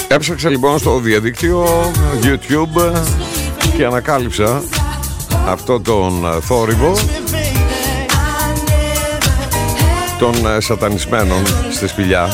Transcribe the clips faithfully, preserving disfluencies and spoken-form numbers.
Έψαξα λοιπόν στο διαδίκτυο YouTube και ανακάλυψα αυτό τον θόρυβο των σατανισμένων στη σπηλιά.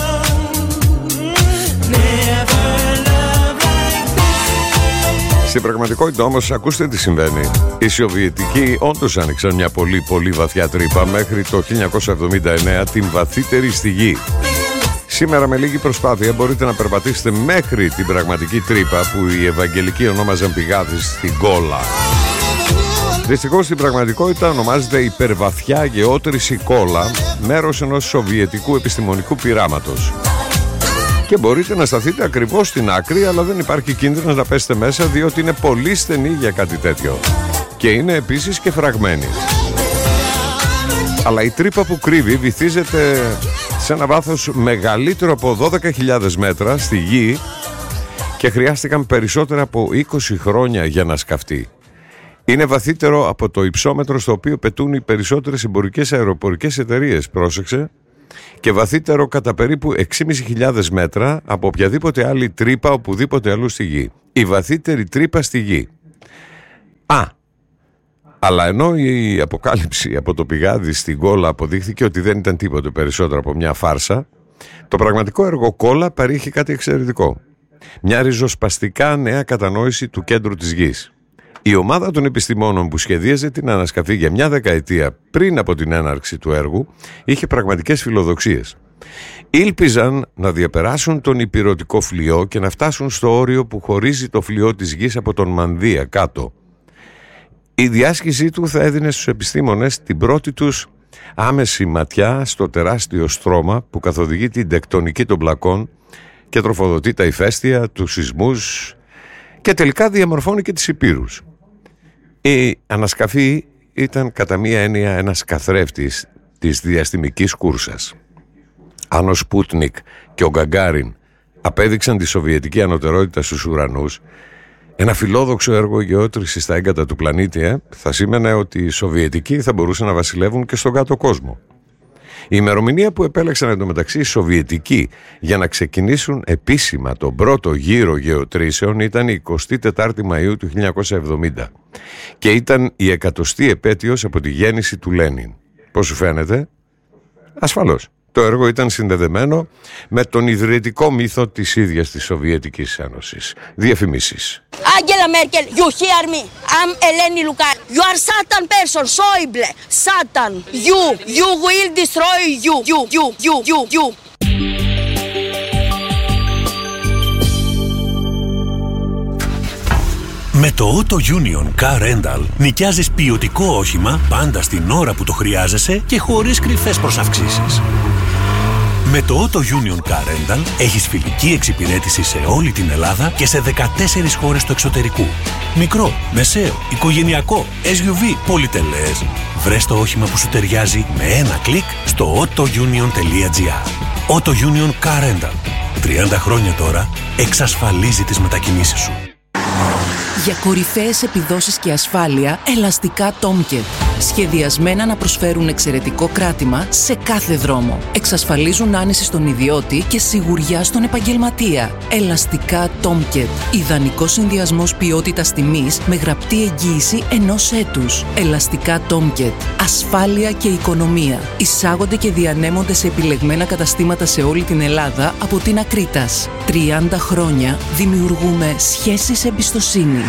Στην πραγματικότητα όμως, ακούστε τι συμβαίνει. Οι Σοβιετικοί όντως άνοιξαν μια πολύ πολύ βαθιά τρύπα μέχρι το χίλια εννιακόσια εβδομήντα εννέα, την βαθύτερη στη γη. Σήμερα με λίγη προσπάθεια μπορείτε να περπατήσετε μέχρι την πραγματική τρύπα που οι Ευαγγελικοί ονόμαζαν πηγάδι στην Κόλα. Δυστυχώς στην πραγματικότητα ονομάζεται υπερβαθιά γεώτρηση Κόλα, μέρος ενός σοβιετικού επιστημονικού πειράματος. Και μπορείτε να σταθείτε ακριβώς στην άκρη, αλλά δεν υπάρχει κίνδυνος να πέσετε μέσα, διότι είναι πολύ στενή για κάτι τέτοιο. Και είναι επίσης και φραγμένη. Αλλά η τρύπα που κρύβει βυθίζεται σε ένα βάθος μεγαλύτερο από δώδεκα χιλιάδες μέτρα στη γη και χρειάστηκαν περισσότερα από είκοσι χρόνια για να σκαφτεί. Είναι βαθύτερο από το υψόμετρο στο οποίο πετούν οι περισσότερες εμπορικές αεροπορικές εταιρείες, πρόσεξε, και βαθύτερο κατά περίπου έξι χιλιάδες πεντακόσια μέτρα από οποιαδήποτε άλλη τρύπα οπουδήποτε αλλού στη γη. Η βαθύτερη τρύπα στη γη. Α, αλλά ενώ η αποκάλυψη από το πηγάδι στην Κόλα αποδείχθηκε ότι δεν ήταν τίποτε περισσότερο από μια φάρσα, το πραγματικό έργο Κόλα παρήχε κάτι εξαιρετικό. Μια ριζοσπαστικά νέα κατανόηση του κέντρου της γης. Η ομάδα των επιστημόνων που σχεδίαζε την ανασκαφή για μια δεκαετία πριν από την έναρξη του έργου είχε πραγματικές φιλοδοξίες. Ήλπιζαν να διαπεράσουν τον υπηρωτικό φλοιό και να φτάσουν στο όριο που χωρίζει το φλοιό της γης από τον Μανδύα κάτω. Η διάσκησή του θα έδινε στους επιστήμονες την πρώτη τους άμεση ματιά στο τεράστιο στρώμα που καθοδηγεί την τεκτονική των πλακών και τροφοδοτεί τα ηφαίστεια, τους σεισμούς και τελικά διαμορφώνει και τις υπήρους. Η ανασκαφή ήταν κατά μία έννοια ένας καθρέφτης της διαστημικής κούρσας. Αν ο Σπούτνικ και ο Γκαγκάριν απέδειξαν τη σοβιετική ανωτερότητα στους ουρανούς, ένα φιλόδοξο έργο γεώτρησης στα έγκατα του πλανήτη ε, θα σήμαινε ότι οι Σοβιετικοί θα μπορούσαν να βασιλεύουν και στον κάτω κόσμο. Η ημερομηνία που επέλεξαν εντωμεταξύ οι Σοβιετικοί για να ξεκινήσουν επίσημα τον πρώτο γύρο γεωτρήσεων ήταν η εικοστή τέταρτη Μαΐου του χίλια εννιακόσια εβδομήντα και ήταν η εκατοστή επέτειος από τη γέννηση του Λένιν. Πώς σου φαίνεται? Ασφαλώς. Το έργο ήταν συνδεδεμένο με τον ιδρυτικό μύθο της ίδιας της Σοβιετικής Ένωσης. Διαφημίσεις. Άγγελα Μέρκελ, you hear me? I'm Eleni Lukai. You are Satan person, Schäuble. Satan. You, you will destroy you. You, you, you, you, you. Με το Auto Union Car Rental νοικιάζεις ποιοτικό όχημα πάντα στην ώρα που το χρειάζεσαι και χωρίς κρυφές προσαυξήσεις. Με το Auto Union Car Rental έχεις φιλική εξυπηρέτηση σε όλη την Ελλάδα και σε δεκατέσσερις χώρες του εξωτερικού. Μικρό, μεσαίο, οικογενειακό, ες γιου βι, πολυτελές. Βρες το όχημα που σου ταιριάζει με ένα κλικ στο autounion τελεία gr. Auto Union Car Rental. τριάντα χρόνια τώρα εξασφαλίζει τις μετακινήσεις σου. Για κορυφαίες επιδόσεις και ασφάλεια, ελαστικά Tomcat. Σχεδιασμένα να προσφέρουν εξαιρετικό κράτημα σε κάθε δρόμο. Εξασφαλίζουν άνεση στον ιδιώτη και σιγουριά στον επαγγελματία. Ελαστικά Tomcat. Ιδανικός συνδυασμός ποιότητας τιμής με γραπτή εγγύηση ενός έτους. Ελαστικά Tomcat. Ασφάλεια και οικονομία. Εισάγονται και διανέμονται σε επιλεγμένα καταστήματα σε όλη την Ελλάδα από την Ακρίτας. τριάντα χρόνια δημιουργούμε σχέσεις εμπιστοσύνης.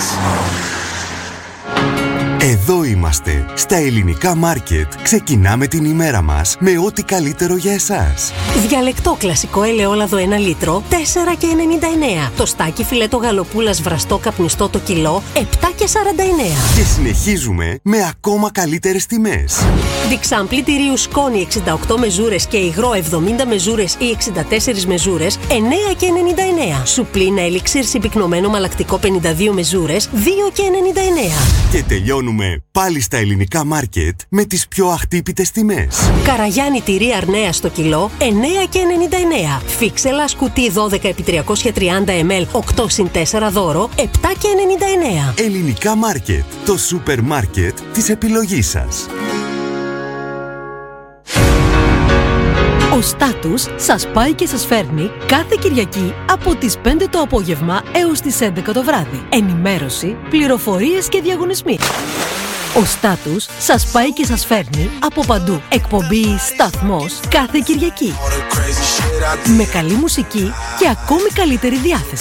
Εδώ είμαστε, στα Ελληνικά Μάρκετ. Ξεκινάμε την ημέρα μας με ό,τι καλύτερο για εσάς. Διαλεκτό κλασικό ελαιόλαδο ένα λίτρο, τέσσερα και ενενήντα εννέα. Το στάκι φιλέτο γαλοπούλας βραστό καπνιστό το κιλό, επτά και σαράντα εννέα. Και συνεχίζουμε με ακόμα καλύτερες τιμές. Διξάμπλι τυρίου σκόνη εξήντα οκτώ μεζούρες και υγρό εβδομήντα μεζούρες ή εξήντα τέσσερις μεζούρες, εννέα και ενενήντα εννέα. Σουπλίνα ελίξιρ συμπυκνωμένο μαλακτικό πενήντα δύο μεζούρες, δύο και ενενήντα εννέα. Και τελειώνουμε πάλι στα Ελληνικά Μάρκετ με τις πιο αχτύπητες τιμές. Καραγιάννη τυρί αρνέα στο κιλό, εννέα και ενενήντα εννέα. Φίξελα κουτί δώδεκα επί τριακόσια τριάντα μιλιλίτρα, οκτώ συν τέσσερα δώρο, επτά και ενενήντα εννέα. Ελληνικά Μάρκετ, το σούπερ μάρκετ της επιλογής σας. Ο Ο Στάτους σας πάει και σας φέρνει κάθε Κυριακή από τις πέντε το απόγευμα έως τις έντεκα το βράδυ. Ενημέρωση, πληροφορίες και διαγωνισμοί. Ο Στάτους σας πάει και σας φέρνει από παντού. Εκπομπή «Σταθμός» κάθε Κυριακή. Με καλή μουσική και ακόμη καλύτερη διάθεση.